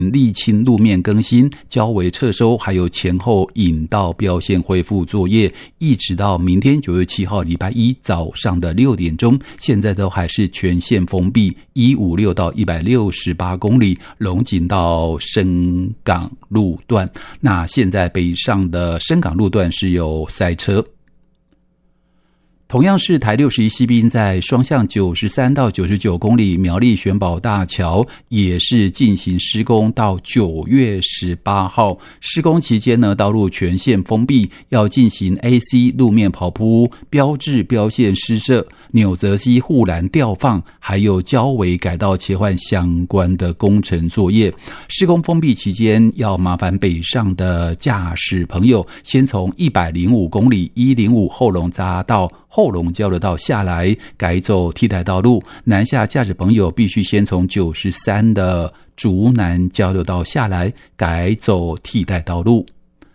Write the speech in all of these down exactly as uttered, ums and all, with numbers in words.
沥青路面更新、交围撤收，还有前后引道标线恢复作业，一直到明天九月七号礼拜一早上的六点钟，现在都还是全线封闭一五六到一百六十八公里，龙井到深港路段。那现在北上的深港路段是有塞车。同样是台六十一西滨在双向九十三到九十九公里苗栗玄宝大桥也是进行施工到九月十八号，施工期间呢，道路全线封闭，要进行 A C 路面跑铺、标志标线施设、纽泽西护栏吊放，还有交围改道切换相关的工程作业。施工封闭期间，要麻烦北上的驾驶朋友先从一百零五公里一零五后龙匝道后龙交流道下来，改走替代道路。南下驾驶朋友必须先从九十三的竹南交流道下来，改走替代道路。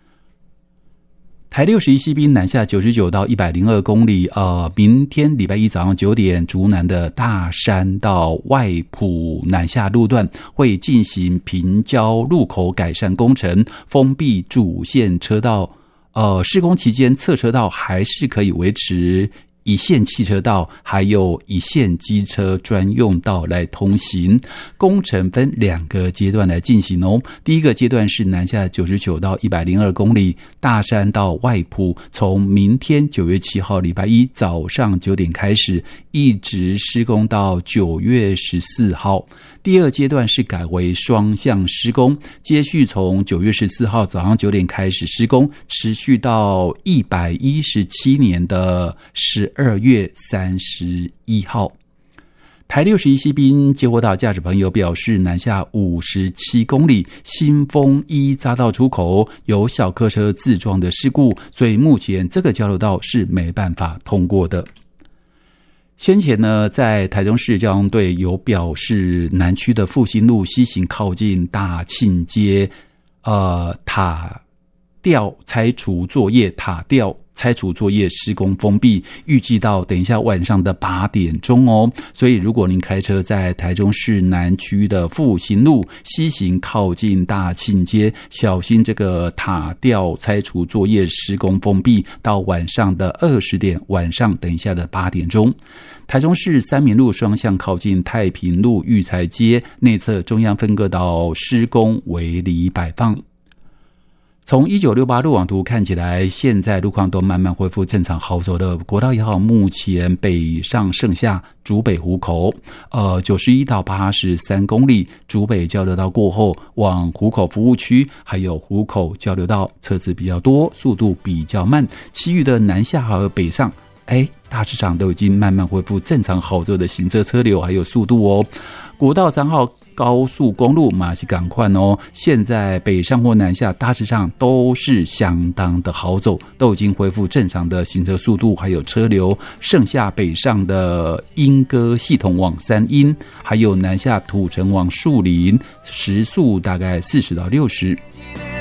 台六十一西滨南下九十九到一百零二公里，呃，明天礼拜一早上九点，竹南的大山到外埔南下路段会进行平交路口改善工程，封闭主线车道。呃，施工期间侧车道还是可以维持一线汽车道还有一线机车专用道来通行。工程分两个阶段来进行哦。第一个阶段是南下九十九到一百零二公里，大山到外埔，从明天九月七号礼拜一早上九点开始，一直施工到九月十四号。第二阶段是改为双向施工，接续从九月十四号早上九点开始施工，持续到一百一十七年的十二月三十一号。台六十一西滨接获到驾驶朋友表示，南下五十七公里新丰一匝道出口有小客车自撞的事故，所以目前这个交流道是没办法通过的。先前呢，在台中市交通队有表示，南区的复兴路西行靠近大庆街，呃，塔吊拆除作业，塔吊拆除作业施工封闭，预计到等一下晚上的八点钟哦。所以如果您开车在台中市南区的复兴路西行靠近大庆街，小心这个塔吊拆除作业施工封闭到晚上的二十点，晚上等一下的八点钟。台中市三民路双向靠近太平路育才街内侧中央分割道施工围篱摆放。从一九六八路网图看起来，现在路况都慢慢恢复正常好走的。国道一号目前北上剩下竹北湖口，呃，九十一到八十三公里，竹北交流道过后往湖口服务区还有湖口交流道车子比较多，速度比较慢。其余的南下和北上，哎，大致上都已经慢慢恢复正常好走的行车车流还有速度哦。国道三号高速公路马西赶快哦，现在北上或南下大致上都是相当的好走，都已经恢复正常的行车速度还有车流。剩下北上的莺歌系统往三莺，还有南下土城往树林，时速大概四十到六十。